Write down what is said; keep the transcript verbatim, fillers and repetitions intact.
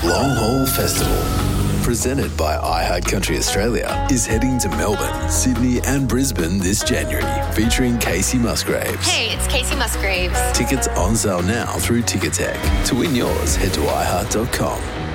Long Haul Festival, presented by iHeart Country Australia, is heading to Melbourne, Sydney and Brisbane this January, featuring Casey Musgraves. Hey, it's Casey Musgraves. Tickets on sale now through Ticketek. To win yours, head to i heart dot com.